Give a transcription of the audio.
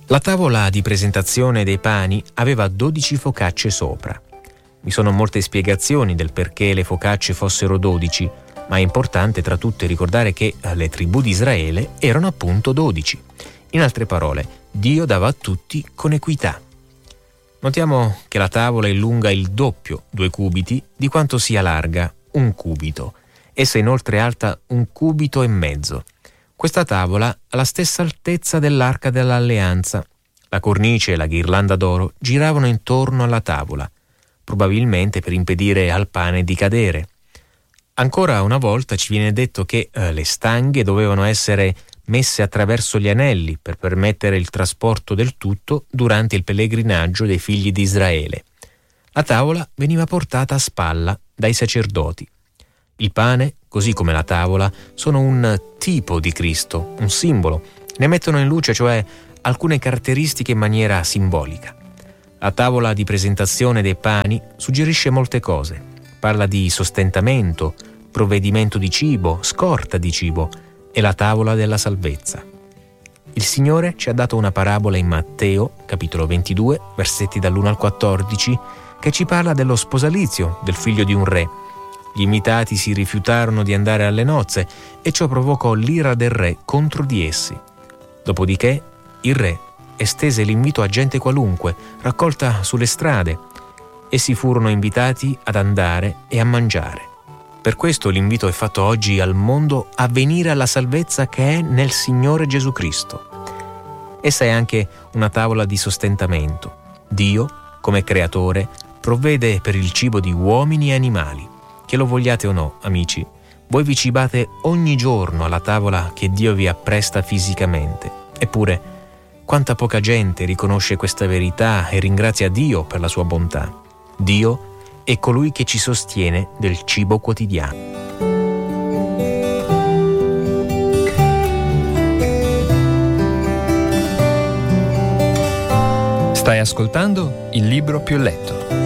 La tavola di presentazione dei pani aveva 12 focacce sopra. Vi sono molte spiegazioni del perché le focacce fossero 12, ma è importante tra tutte ricordare che le tribù di Israele erano appunto 12. In altre parole, Dio dava a tutti con equità. Notiamo che la tavola è lunga il doppio, 2 cubiti, di quanto sia larga, 1 cubito. Essa è inoltre alta 1,5 cubiti. Questa tavola ha la stessa altezza dell'Arca dell'Alleanza. La cornice e la ghirlanda d'oro giravano intorno alla tavola, probabilmente per impedire al pane di cadere. Ancora una volta ci viene detto che le stanghe dovevano essere messe attraverso gli anelli per permettere il trasporto del tutto durante il pellegrinaggio dei figli di Israele. La tavola veniva portata a spalla dai sacerdoti. Il pane, così come la tavola, sono un tipo di Cristo, un simbolo. Ne mettono in luce, cioè, alcune caratteristiche in maniera simbolica. La tavola di presentazione dei pani suggerisce molte cose. Parla di sostentamento, provvedimento di cibo, scorta di cibo e la tavola della salvezza. Il Signore ci ha dato una parabola in Matteo, capitolo 22, versetti dall'1 al 14, che ci parla dello sposalizio del figlio di un re. Gli invitati si rifiutarono di andare alle nozze e ciò provocò l'ira del re contro di essi. Dopodiché il re estese l'invito a gente qualunque, raccolta sulle strade. Essi furono invitati ad andare e a mangiare. Per questo l'invito è fatto oggi al mondo a venire alla salvezza che è nel Signore Gesù Cristo. Essa è anche una tavola di sostentamento. Dio, come creatore, provvede per il cibo di uomini e animali. Che lo vogliate o no, amici, voi vi cibate ogni giorno alla tavola che Dio vi appresta fisicamente. Eppure, quanta poca gente riconosce questa verità e ringrazia Dio per la sua bontà. Dio è colui che ci sostiene del cibo quotidiano. Stai ascoltando Il Libro Più Letto.